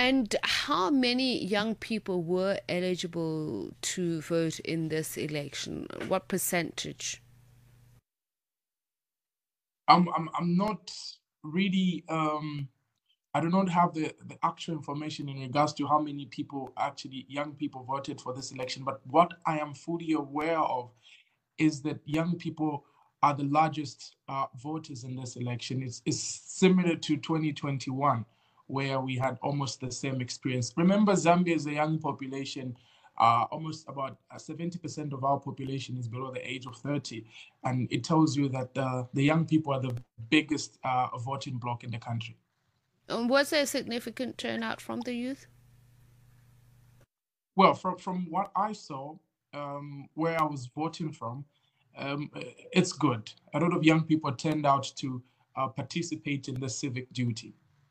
And how many young people were eligible to vote in this election? What percentage? I'm not really I do not have the actual information in regards to how many people actually young people voted for this election, but what I am fully aware of is that young people are the largest voters in this election. It's similar to 2021, where we had almost the same experience. Remember, Zambia is a young population. Almost about 70% of our population is below the age of 30. And it tells you that the young people are the biggest voting bloc in the country. Was there a significant turnout from the youth? Well, from what I saw, where I was voting from, it's good. A lot of young people turned out to participate in the civic duty.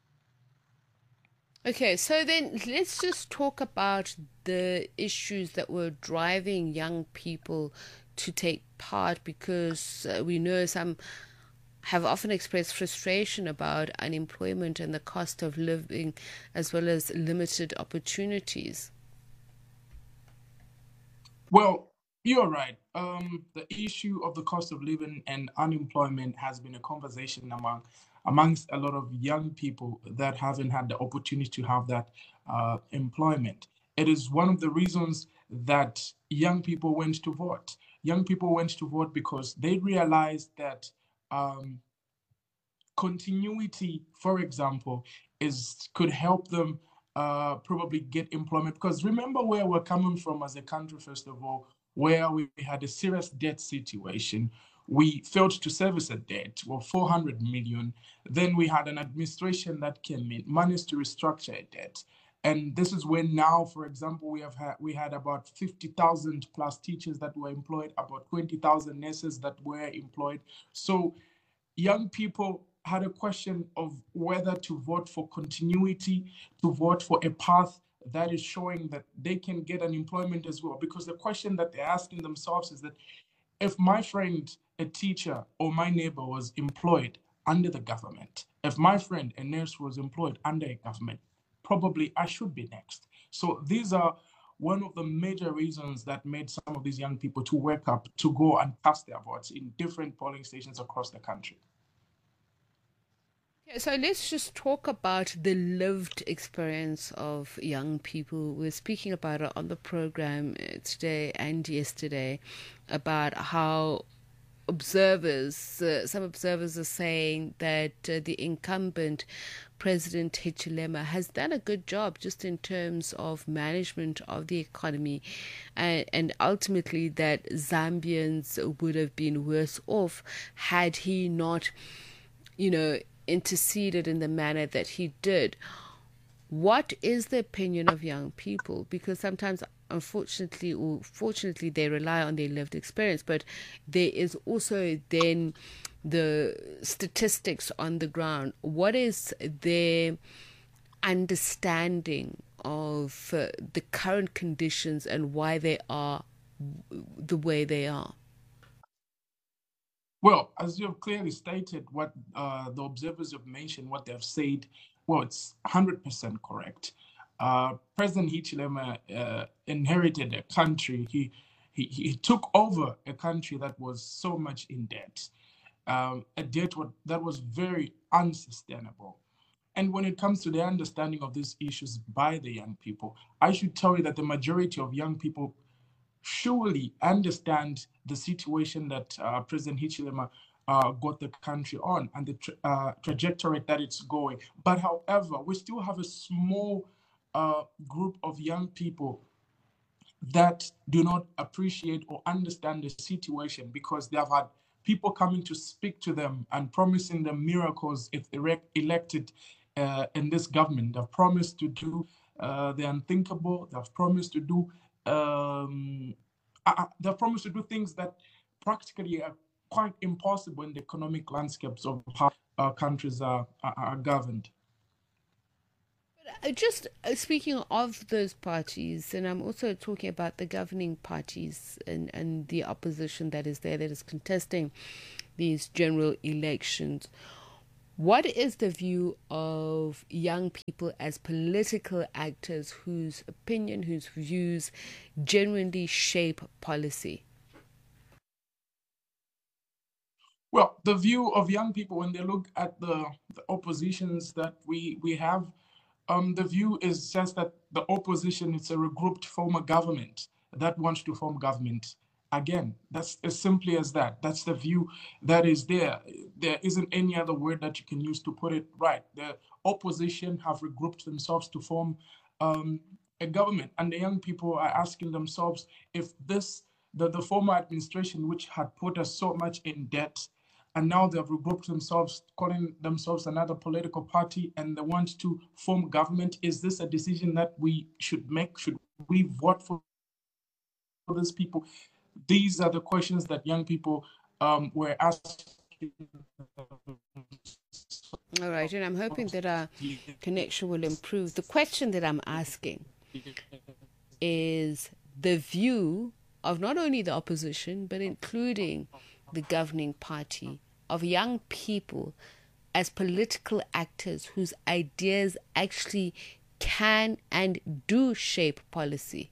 Okay, so then let's just talk about the issues that were driving young people to take part because we know some have often expressed frustration about unemployment and the cost of living as well as limited opportunities. Well, you're right. The issue of the cost of living and unemployment has been a conversation amongst a lot of young people that haven't had the opportunity to have that employment. It is one of the reasons that young people went to vote. Young people went to vote because they realized that um, continuity, for example, is could help them probably get employment. Because remember where we're coming from as a country, first of all, where we had a serious debt situation. We failed to service a debt of 400 million. Then we had an administration that came in, managed to restructure a debt. And this is when now, for example, we had about 50,000 plus teachers that were employed, about 20,000 nurses that were employed. So young people had a question of whether to vote for continuity, to vote for a path that is showing that they can get an employment as well. Because the question that they're asking themselves is that if my friend, a teacher, or my neighbor was employed under the government, if my friend, a nurse, was employed under a government, probably I should be next. So these are one of the major reasons that made some of these young people to wake up to go and cast their votes in different polling stations across the country. Yeah, so let's just talk about the lived experience of young people. We're speaking about it on the program today and yesterday about how some observers are saying that the incumbent President Hichilema has done a good job just in terms of management of the economy, and ultimately that Zambians would have been worse off had he not, you know, interceded in the manner that he did. What is the opinion of young people? Because sometimes, unfortunately or fortunately, they rely on their lived experience, but there is also then the statistics on the ground. What is their understanding of the current conditions and why they are the way they are? Well, as you have clearly stated, what the observers have mentioned, what they've said, well, it's 100% correct. President Hichilema inherited a country. He took over a country that was so much in debt, a debt that was very unsustainable. And when it comes to the understanding of these issues by the young people, I should tell you that the majority of young people surely understand the situation that President Hichilema got the country on and the trajectory that it's going. But however, we still have a small group of young people that do not appreciate or understand the situation because they have had people coming to speak to them and promising them miracles if they're elected in this government. They've promised to do the unthinkable. They've promised to do they've promised to do things that practically are quite impossible in the economic landscapes of how countries are governed. Just speaking of those parties, and I'm also talking about the governing parties and the opposition that is there that is contesting these general elections. What is the view of young people as political actors whose opinion, whose views genuinely shape policy? Well, the view of young people when they look at the oppositions that we have, the view is just that the opposition is a regrouped form of government that wants to form government again. That's as simply as that. That's the view that is there. There isn't any other word that you can use to put it right. The opposition have regrouped themselves to form a government, and the young people are asking themselves if the former administration, which had put us so much in debt, and now they've regrouped themselves, calling themselves another political party, and they want to form government. Is this a decision that we should make? Should we vote for these people? These are the questions that young people were asking. All right, and I'm hoping that our connection will improve. The question that I'm asking is the view of not only the opposition, but including the governing party, of young people as political actors whose ideas actually can and do shape policy.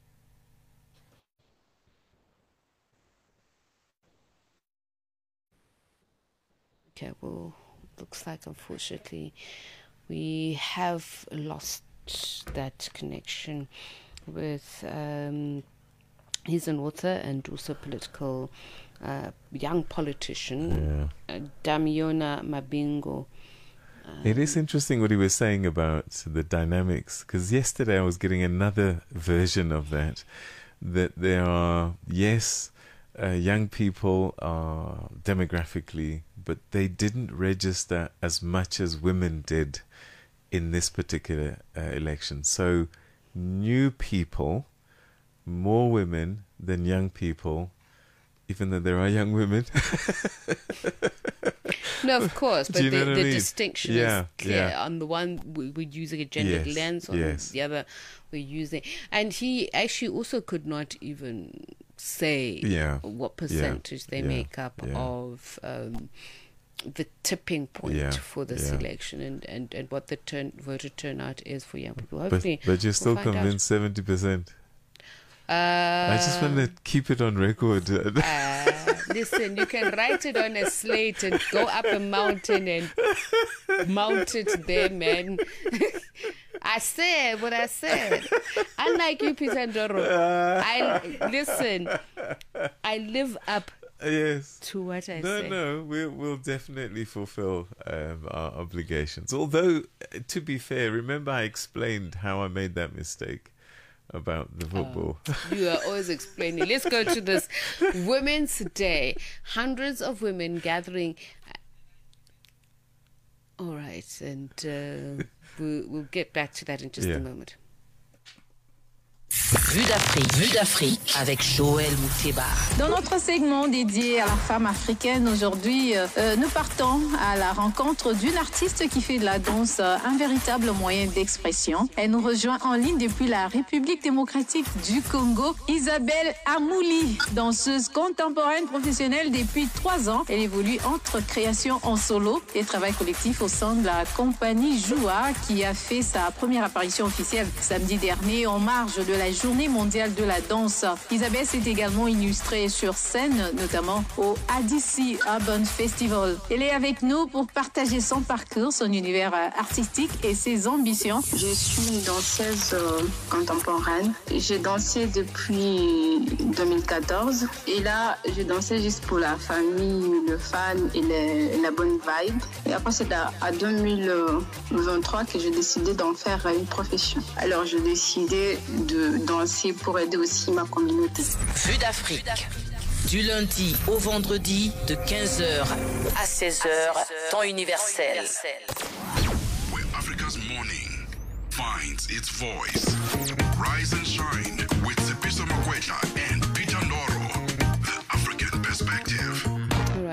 Okay, well, looks like unfortunately we have lost that connection with he's an author and also political young politician, Damiona Mabingo. It is interesting what he was saying about the dynamics, because yesterday I was getting another version of that there are, yes, young people are demographically, but they didn't register as much as women did in this particular election. So new people, more women than young people, even though there are young women. No, of course, but the distinction is clear. Yeah. On the one, we're using a gendered lens, on the other, we're using... And he actually also could not even say what percentage they make up of the tipping point for this election and what the voter turnout is for young people. Hopefully, but you're still convinced 70%. I just want to keep it on record. Listen, you can write it on a slate and go up a mountain and mount it there, man. I said what I said. Unlike you, Peter Ndoro, I live up to what I say. No, we'll definitely fulfill our obligations. Although, to be fair, remember I explained how I made that mistake about the football. You are always explaining. Let's go to this Women's Day. Hundreds of women gathering. All right, and we'll get back to that in just a moment. Vue d'Afrique avec Joël Mouteba. Dans notre segment dédié à la femme africaine, aujourd'hui, nous partons à la rencontre d'une artiste qui fait de la danse un véritable moyen d'expression. Elle nous rejoint en ligne depuis la République démocratique du Congo, Isabelle Amouli, danseuse contemporaine professionnelle depuis 3 ans. Elle évolue entre création en solo et travail collectif au sein de la compagnie Joua, qui a fait sa première apparition officielle samedi dernier en marge de la Journée mondiale de la danse. Isabelle s'est également illustrée sur scène, notamment au ADC Urban Festival. Elle est avec nous pour partager son parcours, son univers artistique et ses ambitions. Je suis une danseuse contemporaine. J'ai dansé depuis 2014 et là, je dansais juste pour la famille, le fan et la bonne vibe. Et après, c'est à 2023 que j'ai décidé d'en faire une profession. Alors, j'ai décidé de danser pour aider aussi ma communauté. Vue d'Afrique. Du lundi au vendredi de 15h à 16h, temps universel. Where Africa's morning finds its voice. Rise and shine with Sipiso Makwetla and Peter Ndoro. The African Perspective. All right.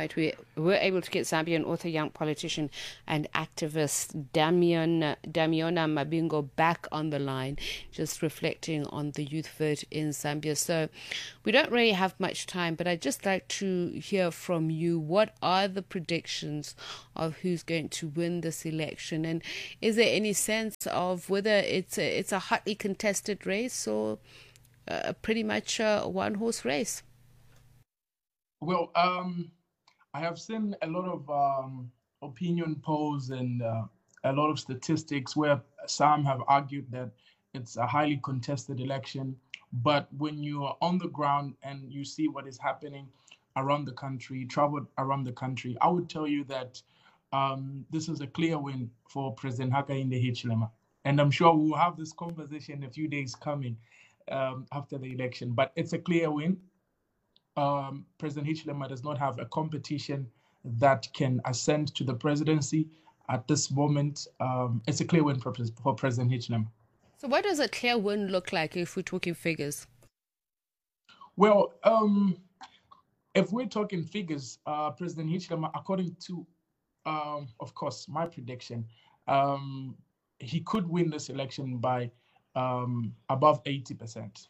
right, we were able to get Zambian author, young politician, and activist Damiona Mabingo back on the line, just reflecting on the youth vote in Zambia. So we don't really have much time, but I'd just like to hear from you. What are the predictions of who's going to win this election? And is there any sense of whether it's a hotly contested race or pretty much a one-horse race? Well, I have seen a lot of opinion polls and a lot of statistics where some have argued that it's a highly contested election. But when you are on the ground and you see what is happening around the country, travel around the country, I would tell you that this is a clear win for President Hakainde Hichilema. And I'm sure we'll have this conversation in a few days coming after the election. But it's a clear win. President Hichilema does not have a competition that can ascend to the presidency at this moment. It's a clear win for President Hichilema. So what does a clear win look like if we're talking figures? Well, if we're talking figures, President Hichilema, according to, of course, my prediction, he could win this election by above 80%.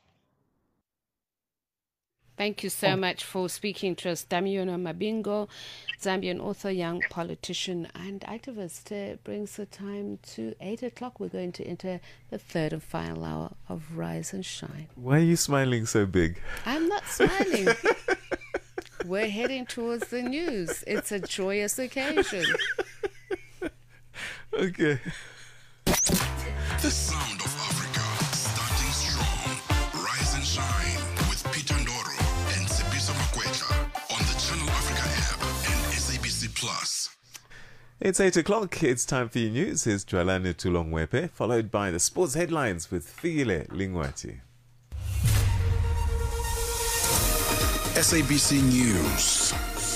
Thank you so much for speaking to us, Damiona Mabingo, Zambian author, young politician and activist. Brings the time to 8 o'clock. We're going to enter the third and final hour of Rise and Shine. Why are you smiling so big? I'm not smiling. We're heading towards the news. It's a joyous occasion. Okay. The sound of Africa, starting strong. Rise and Shine with Peter Ndoro and Sepiso Makwetla on the Channel Africa app and SABC Plus. It's 8 o'clock. It's time for your news. Here's Jwalane Tulongwepe, followed by the sports headlines with Figile Lingwati. SABC News.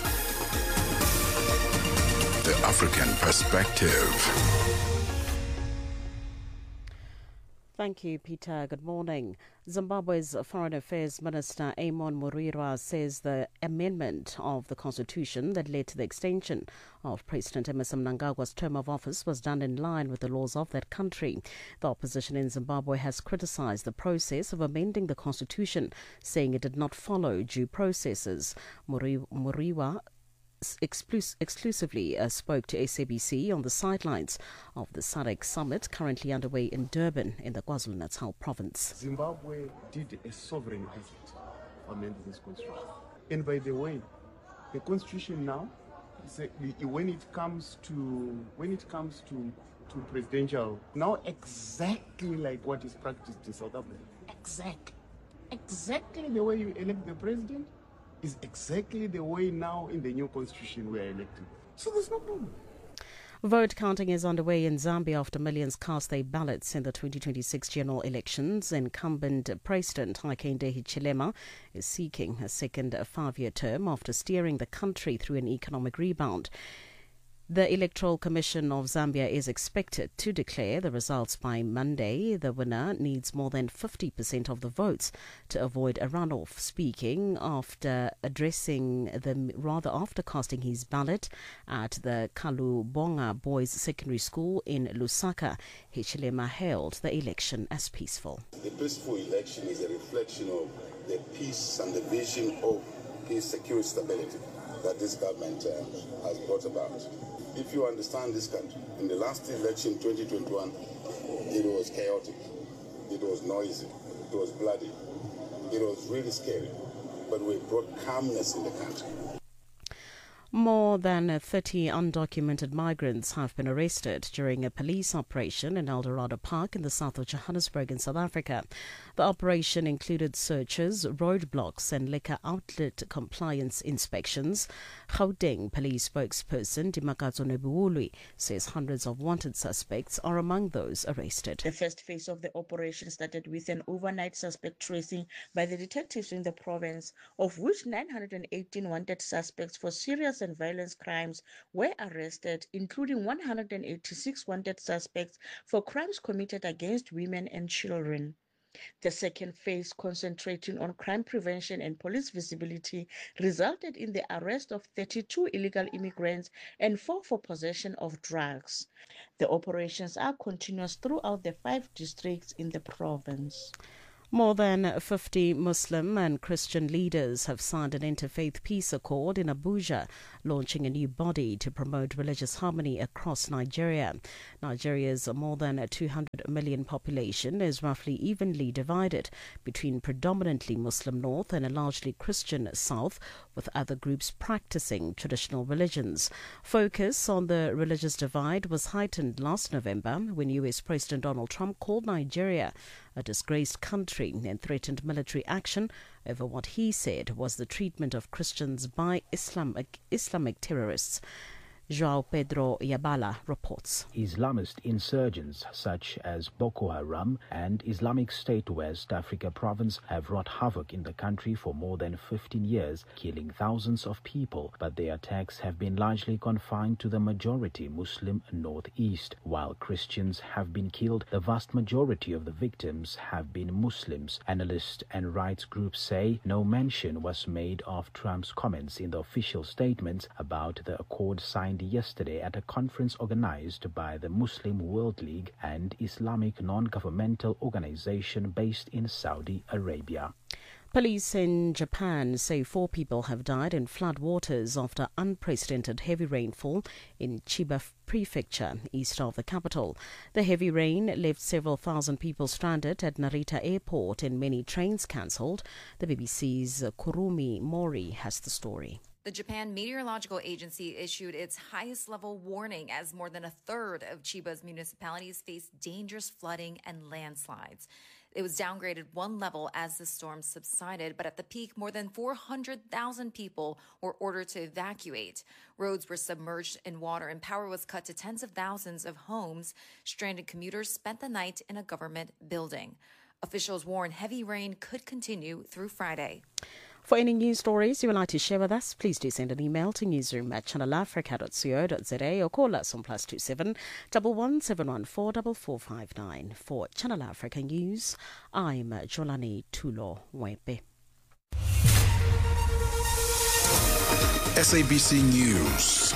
The African Perspective. Thank you, Peter. Good morning. Zimbabwe's Foreign Affairs Minister Amon Murirwa says the amendment of the constitution that led to the extension of President Emmerson Mnangagwa's term of office was done in line with the laws of that country. The opposition in Zimbabwe has criticized the process of amending the constitution, saying it did not follow due processes. Murirwa exclusively spoke to SABC on the sidelines of the SADC summit currently underway in Durban in the KwaZulu-Natal province. Zimbabwe did a sovereign effort amending this constitution. And by the way, the constitution now, when it comes to presidential, now exactly like what is practiced in South Africa. Exactly the way you elect the president is exactly the way now in the new constitution we are electing. So there's no problem. Vote counting is underway in Zambia after millions cast their ballots in the 2026 general elections. Incumbent President Hakainde Hichilema is seeking a second 5-year term after steering the country through an economic rebound. The Electoral Commission of Zambia is expected to declare the results by Monday. The winner needs more than 50% of the votes to avoid a runoff. Speaking after after casting his ballot at the Kalubonga Boys Secondary School in Lusaka, Hichilema hailed the election as peaceful. The peaceful election is a reflection of the peace and the vision of peace, security, stability that this government has brought about. If you understand this country, in the last election, 2021, it was chaotic, it was noisy, it was bloody, it was really scary, but we brought calmness in the country. More than 30 undocumented migrants have been arrested during a police operation in Eldorado Park in the south of Johannesburg in South Africa. The operation included searches, roadblocks and liquor outlet compliance inspections. Gauteng police spokesperson Dimakatso Nebuwului says hundreds of wanted suspects are among those arrested. The first phase of the operation started with an overnight suspect tracing by the detectives in the province, of which 918 wanted suspects for serious and violence crimes were arrested, including 186 wanted suspects for crimes committed against women and children. The second phase, concentrating on crime prevention and police visibility, resulted in the arrest of 32 illegal immigrants and 4 for possession of drugs. The operations are continuous throughout the 5 districts in the province. More than 50 Muslim and Christian leaders have signed an interfaith peace accord in Abuja, launching a new body to promote religious harmony across Nigeria. Nigeria's more than 200 million population is roughly evenly divided between predominantly Muslim north and a largely Christian south, with other groups practicing traditional religions. Focus on the religious divide was heightened last November when US President Donald Trump called Nigeria a disgraced country and threatened military action over what he said was the treatment of Christians by Islamic terrorists. João Pedro Yabala reports. Islamist insurgents such as Boko Haram and Islamic State West Africa Province have wrought havoc in the country for more than 15 years, killing thousands of people, but their attacks have been largely confined to the majority Muslim Northeast. While Christians have been killed, the vast majority of the victims have been Muslims. Analysts and rights groups say no mention was made of Trump's comments in the official statements about the accord signed yesterday at a conference organized by the Muslim World League, an Islamic non-governmental organization based in Saudi Arabia. Police in Japan say 4 people have died in floodwaters after unprecedented heavy rainfall in Chiba Prefecture, east of the capital. The heavy rain left several thousand people stranded at Narita Airport and many trains cancelled. The BBC's Kurumi Mori has the story. The Japan Meteorological Agency issued its highest level warning as more than a third of Chiba's municipalities face dangerous flooding and landslides. It was downgraded 1 level as the storm subsided, but at the peak, more than 400,000 people were ordered to evacuate. Roads were submerged in water and power was cut to tens of thousands of homes. Stranded commuters spent the night in a government building. Officials warn heavy rain could continue through Friday. For any news stories you would like to share with us, please do send an email to newsroom@channelafrica.co.za or call us on +27 11 714 4459. For Channel Africa News, I'm Jolani Tulo Wepe. SABC News.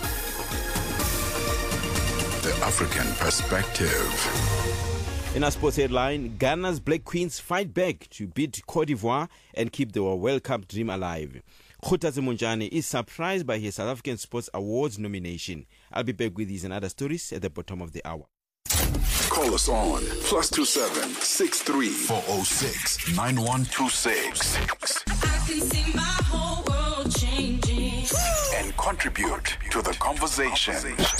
The African Perspective. In our sports headline, Ghana's Black Queens fight back to beat Cote d'Ivoire and keep the World Cup dream alive. Khutazi Munjani is surprised by his South African Sports Awards nomination. I'll be back with these and other stories at the bottom of the hour. Call us on +27 63 406 9126. I can see my whole world changing. And contribute to the conversation.